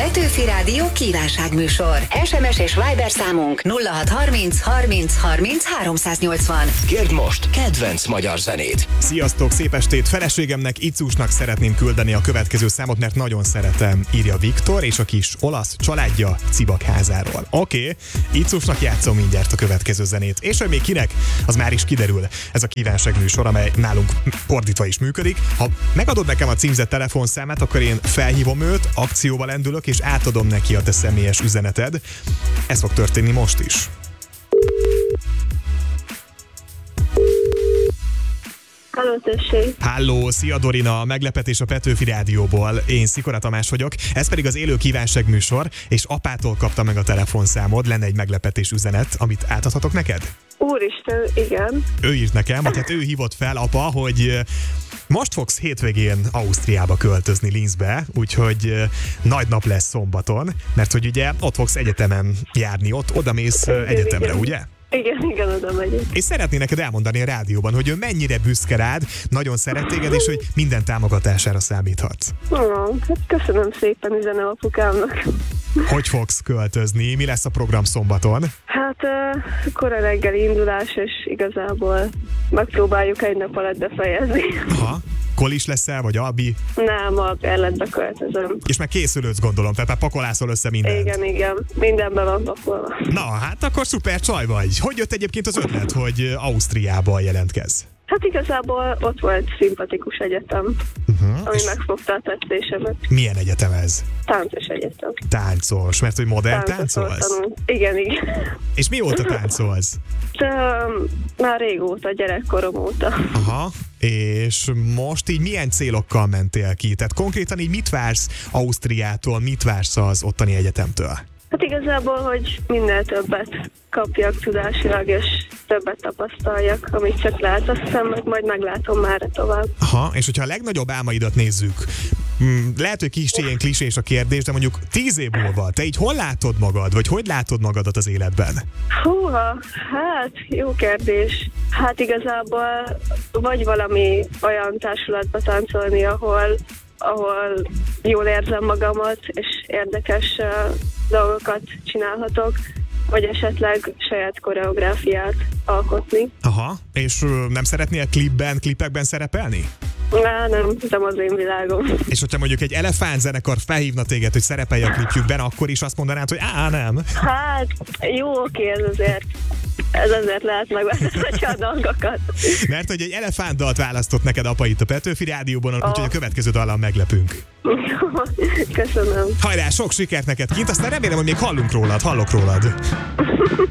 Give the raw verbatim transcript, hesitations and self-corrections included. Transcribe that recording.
Petőfi Rádió kívánságműsor. es em es és Viber számunk nulla hat harminc harminc harminc háromszáznyolcvan. Kérd most kedvenc magyar zenét. Sziasztok, szép estét! Feleségemnek, Icusnak szeretném küldeni a következő számot, mert nagyon szeretem, írja Viktor, és a kis olasz családja Cibakházáról. Oké, okay. Icusnak játszom mindjárt a következő zenét. És hogy még kinek, az már is kiderül. Ez a kívánságműsor, amely nálunk fordítva is működik. Ha megadod nekem a címzett telefonszámát, akkor én felhívom őt, akcióba lendülök, és átadom neki a te személyes üzeneted. Ez fog történni most is. Halló, tessék! Halló, szia Dorina, meglepetés a Petőfi Rádióból. Én Szikora Tamás vagyok, ez pedig az élő kívánságműsor, és apától kaptam meg a telefonszámod, lenne egy meglepetés üzenet, amit átadhatok neked? Úristen, igen. Ő írt nekem, vagy hát ő hívott fel, apa, hogy most fogsz hétvégén Ausztriába költözni, Linzbe, úgyhogy nagy nap lesz szombaton, mert hogy ugye ott fogsz egyetemen járni, ott oda mész igen, egyetemre, igen. Ugye? Igen, igen, oda megyek. És szeretné neked elmondani a rádióban, hogy ő mennyire büszke rád, nagyon szeret téged, és hogy minden támogatására számíthatsz. Oh, hát köszönöm szépen, üzenem apukámnak. Hogy fogsz költözni? Mi lesz a program szombaton? Hát uh, kora reggeli indulás, és igazából megpróbáljuk egy nap alatt befejezni. Aha. Kolis leszel, vagy albi? Nem, a perletbe költözöm. És meg készülődsz, gondolom, tehát már pakolászol össze mindent. Igen, igen. Mindenben van pakolva. Na, hát akkor szuper csaj vagy. Hogy jött egyébként az ötlet, hogy Ausztriába jelentkezz? Hát igazából ott volt szimpatikus egyetem, uh-huh. ami megfogta a tetszésemet. Milyen egyetem ez? Táncos egyetem. Táncos, mert hogy modern táncolsz? Igen, igen. És mióta táncolsz? De, már régóta, gyerekkorom óta. Aha, és most így milyen célokkal mentél ki? Tehát konkrétan így mit vársz Ausztriától, mit vársz az ottani egyetemtől? Hát igazából, hogy minél többet kapjak tudásilag, és többet tapasztaljak, amit csak lehet, aztán meg majd meglátom már tovább. Aha, és hogyha a legnagyobb álmaidat nézzük, lehet, hogy kicsi ilyen klisés a kérdés, de mondjuk tíz év múlva, te így hol látod magad, vagy hogy látod magadat az életben? Húha, hát jó kérdés. Hát igazából vagy valami olyan társulatba táncolni, ahol ahol jól érzem magamat, és érdekes uh, dolgokat csinálhatok, vagy esetleg saját koreográfiát alkotni. Aha, és uh, nem szeretnél klipben, klipekben szerepelni? Á, nem, nem az én világom. És hogyha mondjuk egy elefánt zenekar felhívna téged, hogy szerepelj a klipjükben, akkor is azt mondanád, hogy á, nem? Hát, jó, oké, ez azért. Ez azért lehet megváltoztatni a dolgokat. Mert hogy egy elefántdalt választott neked apa itt a Petőfi Rádióban, oh. úgyhogy a következő dallal meglepünk. Köszönöm. Hajrá, sok sikert neked kint, aztán remélem, hogy még hallunk rólad, hallok rólad.